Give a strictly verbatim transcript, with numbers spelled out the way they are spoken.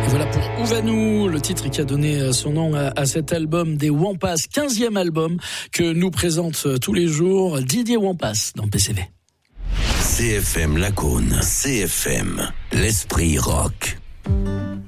Et voilà pour Où va-nous, le titre qui a donné son nom à, à cet album des Wampas, quinzième album que nous présente tous les jours Didier Wampas dans P C V. C F M Lacaune, C F M, l'esprit rock.